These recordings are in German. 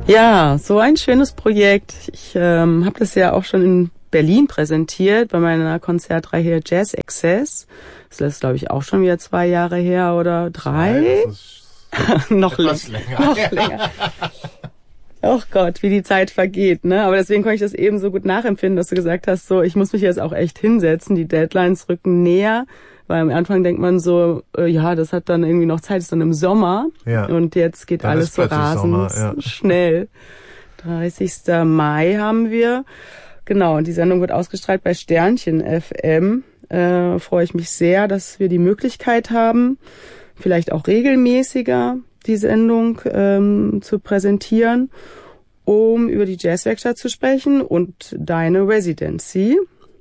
Ja, so ein schönes Projekt. Ich habe das ja auch schon in Berlin präsentiert bei meiner Konzertreihe hier Jazz Access. Das ist, glaube ich, auch schon wieder 2 Jahre her oder 3. Das ist noch länger. Noch länger. Oh Gott, wie die Zeit vergeht, ne? Aber deswegen konnte ich das eben so gut nachempfinden, dass du gesagt hast, so, ich muss mich jetzt auch echt hinsetzen. Die Deadlines rücken näher. Weil am Anfang denkt man so, ja, das hat dann irgendwie noch Zeit, ist dann im Sommer. Ja. Und jetzt geht Dann alles so rasend schnell. 30. Mai haben wir. Genau, und die Sendung wird ausgestrahlt bei Sternchen FM. Freue ich mich sehr, dass wir die Möglichkeit haben, vielleicht auch regelmäßiger die Sendung zu präsentieren, um über die Jazzwerkstatt zu sprechen und deine Residency.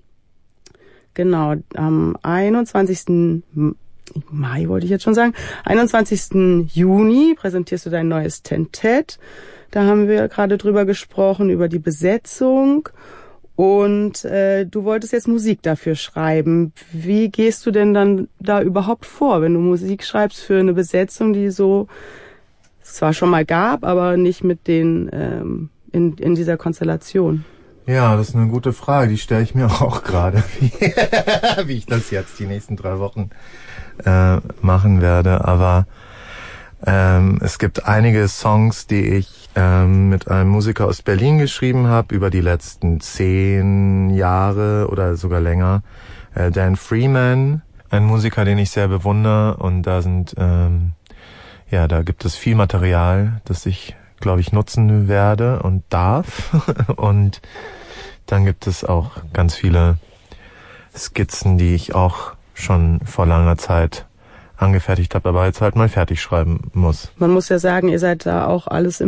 Genau, am 21. Mai wollte ich jetzt schon sagen. 21. Juni präsentierst du dein neues Tentett. Da haben wir gerade drüber gesprochen, über die Besetzung. Und du wolltest jetzt Musik dafür schreiben. Wie gehst du denn dann da überhaupt vor, wenn du Musik schreibst für eine Besetzung, die so es zwar schon mal gab, aber nicht mit den in dieser Konstellation? Ja, das ist eine gute Frage, die stelle ich mir auch gerade, wie ich das jetzt die nächsten 3 Wochen machen werde. Aber es gibt einige Songs, die ich mit einem Musiker aus Berlin geschrieben habe, über die letzten 10 Jahre oder sogar länger. Dan Freeman, ein Musiker, den ich sehr bewundere, und da sind, da gibt es viel Material, das ich, glaube ich, nutzen werde und darf. Und dann gibt es auch ganz viele Skizzen, die ich auch schon vor langer Zeit angefertigt habe, aber jetzt halt mal fertig schreiben muss. Man muss ja sagen, ihr seid da auch alles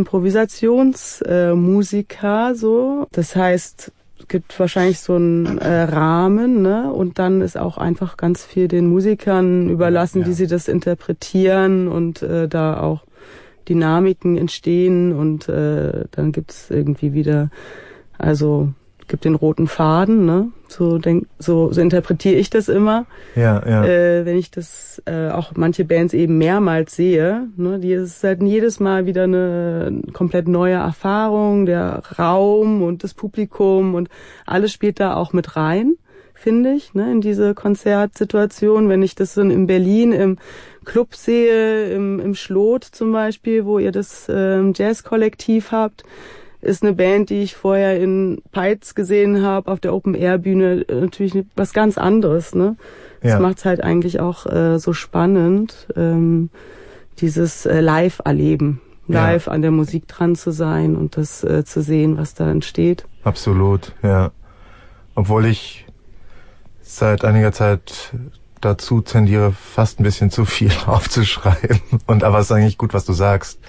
Improvisationsmusiker, so. Das heißt, es gibt wahrscheinlich so einen Rahmen, ne? Und dann ist auch einfach ganz viel den Musikern überlassen, wie sie das interpretieren und da auch Dynamiken entstehen und dann gibt's irgendwie wieder, also gibt den roten Faden, ne? So interpretiere ich das immer. Ja. Wenn ich das auch manche Bands eben mehrmals sehe, ne? Die ist halt jedes Mal wieder eine komplett neue Erfahrung, der Raum und das Publikum und alles spielt da auch mit rein, finde ich, ne? In diese Konzertsituation. Wenn ich das so in Berlin im Club sehe, im Schlot zum Beispiel, wo ihr das Jazz-Kollektiv habt, ist eine Band, die ich vorher in Peitz gesehen habe, auf der Open-Air-Bühne, natürlich was ganz anderes, ne? Das macht's halt eigentlich auch so spannend, dieses Live-Erleben, live an der Musik dran zu sein und das zu sehen, was da entsteht. Absolut, ja. Obwohl ich seit einiger Zeit dazu tendiere, fast ein bisschen zu viel aufzuschreiben. Aber es ist eigentlich gut, was du sagst.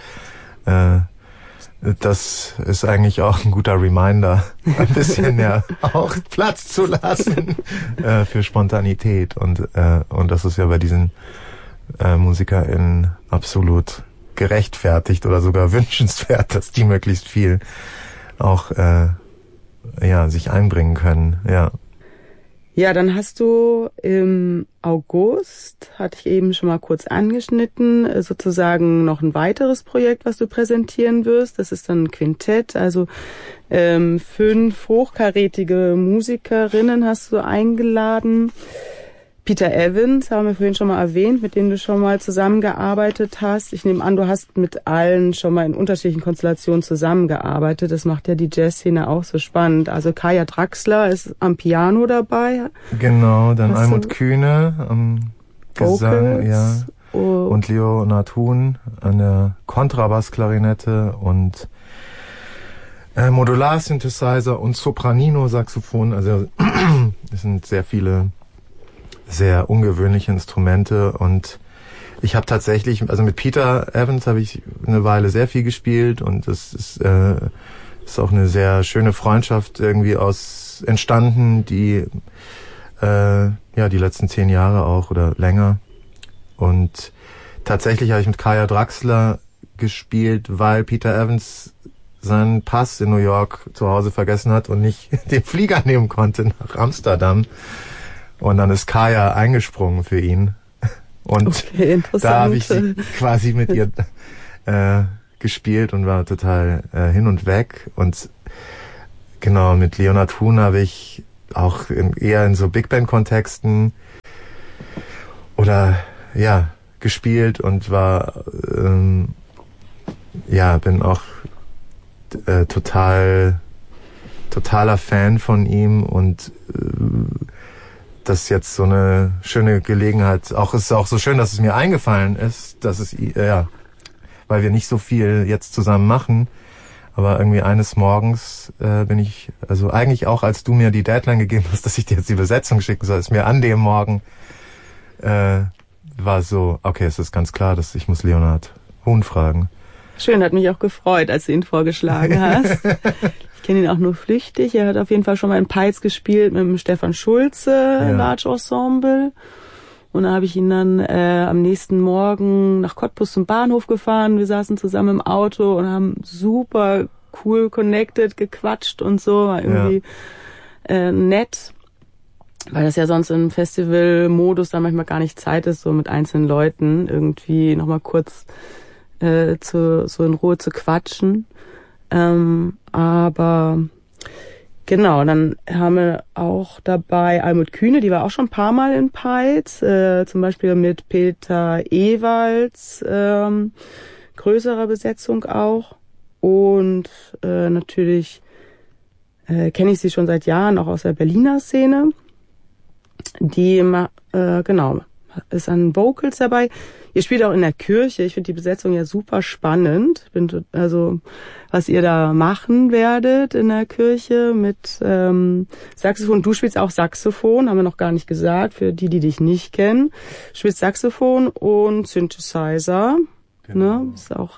Das ist eigentlich auch ein guter Reminder, ein bisschen auch Platz zu lassen für Spontanität. Und das ist ja bei diesen MusikerInnen absolut gerechtfertigt oder sogar wünschenswert, dass die möglichst viel auch sich einbringen können. Ja. Ja, dann hast du im August, hatte ich eben schon mal kurz angeschnitten, sozusagen noch ein weiteres Projekt, was du präsentieren wirst. Das ist dann ein Quintett, also 5 hochkarätige Musikerinnen hast du eingeladen. Peter Evans, haben wir vorhin schon mal erwähnt, mit dem du schon mal zusammengearbeitet hast. Ich nehme an, du hast mit allen schon mal in unterschiedlichen Konstellationen zusammengearbeitet. Das macht ja die Jazzszene auch so spannend. Also Kaya Draxler ist am Piano dabei. Genau, dann Almut Kühne am Gesang, ja. Und Leonard Huhn an der Kontrabassklarinette und Modular-Synthesizer und Sopranino-Saxophon. Also es sind sehr viele sehr ungewöhnliche Instrumente und ich habe tatsächlich, also mit Peter Evans habe ich eine Weile sehr viel gespielt und es ist auch eine sehr schöne Freundschaft irgendwie entstanden, die die letzten 10 Jahre auch oder länger. Und tatsächlich habe ich mit Kaya Draxler gespielt, weil Peter Evans seinen Pass in New York zu Hause vergessen hat und nicht den Flieger nehmen konnte nach Amsterdam. Und dann ist Kaya eingesprungen für ihn. Und da habe ich sie quasi mit ihr gespielt und war total hin und weg. Und genau, mit Leonard Huhn habe ich auch eher in so Big Band-Kontexten oder ja, gespielt und war bin auch totaler Fan von ihm und das ist jetzt so eine schöne Gelegenheit. Auch ist auch so schön, dass es mir eingefallen ist, dass es weil wir nicht so viel jetzt zusammen machen. Aber irgendwie eines Morgens bin ich, also eigentlich auch, als du mir die Deadline gegeben hast, dass ich dir jetzt die Besetzung schicken soll, ist mir an dem Morgen war so, okay, es ist ganz klar, dass ich muss Leonard Huhn fragen. Schön, hat mich auch gefreut, als du ihn vorgeschlagen hast. Ich kenne ihn auch nur flüchtig. Er hat auf jeden Fall schon mal in Peitz gespielt mit dem Stefan Schulze, Large Ensemble. Und da habe ich ihn dann am nächsten Morgen nach Cottbus zum Bahnhof gefahren. Wir saßen zusammen im Auto und haben super cool connected, gequatscht und so. War irgendwie nett, weil das ja sonst im Festival-Modus dann manchmal gar nicht Zeit ist, so mit einzelnen Leuten irgendwie nochmal kurz so in Ruhe zu quatschen. Aber genau, dann haben wir auch dabei Almut Kühne, die war auch schon ein paar Mal in Peitz, zum Beispiel mit Peter Ewalds, größerer Besetzung auch. Und natürlich kenne ich sie schon seit Jahren, auch aus der Berliner Szene. Die, ist an Vocals dabei. Ihr spielt auch in der Kirche. Ich finde die Besetzung ja super spannend. Was ihr da machen werdet in der Kirche mit Saxophon. Du spielst auch Saxophon, haben wir noch gar nicht gesagt, für die dich nicht kennen. Du spielst Saxophon und Synthesizer. Genau. Ne? Ist auch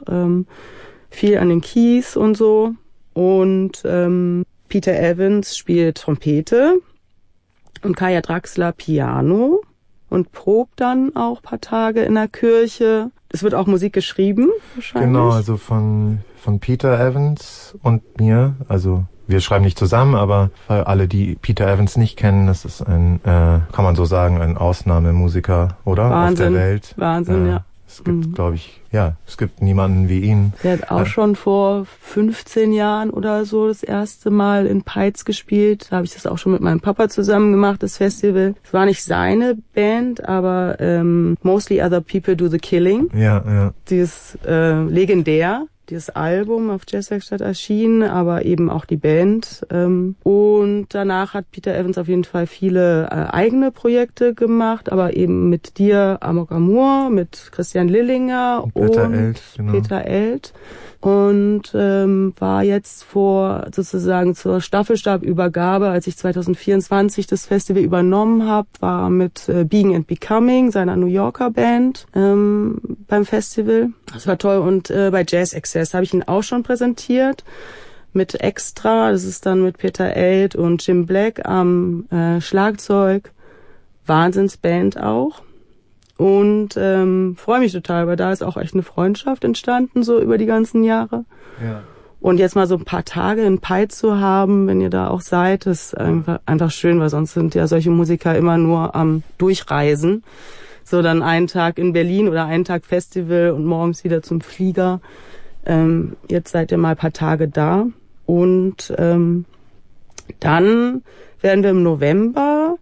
viel an den Keys und so. Und Peter Evans spielt Trompete und Kaya Draxler Piano. Und probt dann auch ein paar Tage in der Kirche. Es wird auch Musik geschrieben, wahrscheinlich. Genau, also von Peter Evans und mir. Also wir schreiben nicht zusammen, aber für alle, die Peter Evans nicht kennen, das ist kann man so sagen, ein Ausnahmemusiker, oder? Wahnsinn, auf der Welt. Wahnsinn, ja. Es gibt, glaube ich, es gibt niemanden wie ihn. Der hat auch schon vor 15 Jahren oder so das erste Mal in Peitz gespielt. Da habe ich das auch schon mit meinem Papa zusammen gemacht, das Festival. Es war nicht seine Band, aber Mostly Other People Do the Killing. Ja. Die ist legendär. Dieses Album auf Jazzwerkstatt erschienen, aber eben auch die Band. Und danach hat Peter Evans auf jeden Fall viele eigene Projekte gemacht, aber eben mit dir Amok Amour, mit Christian Lillinger und Peter Eld. Und war jetzt sozusagen zur Staffelstabübergabe, als ich 2024 das Festival übernommen habe, war mit Being and Becoming, seiner New Yorker Band, beim Festival. Das war toll. Und bei Jazz Access habe ich ihn auch schon präsentiert mit Extra. Das ist dann mit Peter Eld und Jim Black am Schlagzeug. Wahnsinnsband auch. Und freue mich total, weil da ist auch echt eine Freundschaft entstanden, so über die ganzen Jahre. Ja. Und jetzt mal so ein paar Tage in Peitz zu haben, wenn ihr da auch seid, ist einfach schön, weil sonst sind ja solche Musiker immer nur am Durchreisen. So dann einen Tag in Berlin oder einen Tag Festival und morgens wieder zum Flieger. Jetzt seid ihr mal ein paar Tage da. Und dann werden wir im November,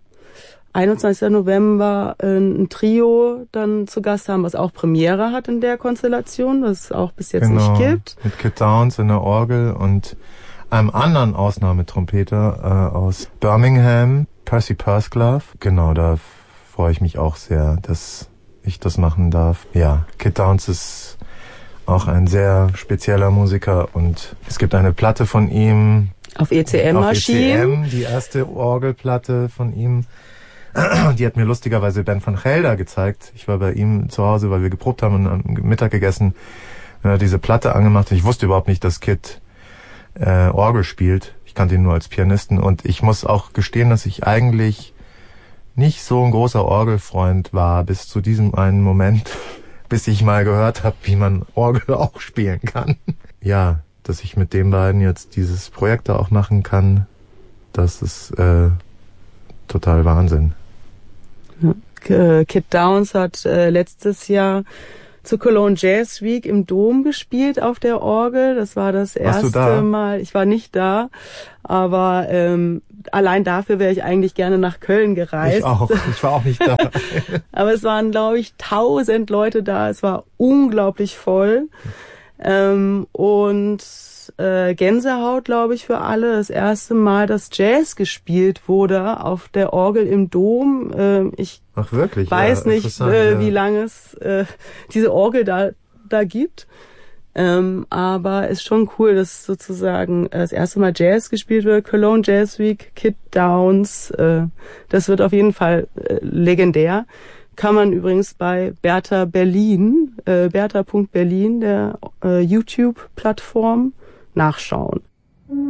21. November, ein Trio dann zu Gast haben, was auch Premiere hat in der Konstellation, was es auch bis jetzt nicht gibt. Mit Kit Downs in der Orgel und einem anderen Ausnahmetrompeter aus Birmingham, Percy Pursglove. Genau, da freue ich mich auch sehr, dass ich das machen darf. Ja, Kit Downs ist auch ein sehr spezieller Musiker und es gibt eine Platte von ihm. Auf ECM-Maschinen. Die erste Orgelplatte von ihm. Die hat mir lustigerweise Ben van Gelder gezeigt. Ich war bei ihm zu Hause, weil wir geprobt haben und am Mittag gegessen. Er hat diese Platte angemacht. Ich wusste überhaupt nicht, dass Kit Orgel spielt. Ich kannte ihn nur als Pianisten. Und ich muss auch gestehen, dass ich eigentlich nicht so ein großer Orgelfreund war bis zu diesem einen Moment, bis ich mal gehört habe, wie man Orgel auch spielen kann. Ja, dass ich mit den beiden jetzt dieses Projekt da auch machen kann, das ist total Wahnsinn. Kit Downs hat letztes Jahr zur Cologne Jazz Week im Dom gespielt auf der Orgel. Das war das erste Mal. Ich war nicht da, aber allein dafür wäre ich eigentlich gerne nach Köln gereist. Ich auch. Ich war auch nicht da. Aber es waren, glaube ich, 1000 Leute da. Es war unglaublich voll. Und Gänsehaut, glaube ich, für alle. Das erste Mal, dass Jazz gespielt wurde auf der Orgel im Dom. Ich Ach, wirklich? weiß nicht, wie lange es diese Orgel da gibt. Aber ist schon cool, dass sozusagen das erste Mal Jazz gespielt wird. Cologne Jazz Week, Kid Downs. Das wird auf jeden Fall legendär. Kann man übrigens bei Bertha Berlin, bertha.berlin, der YouTube-Plattform, nachschauen.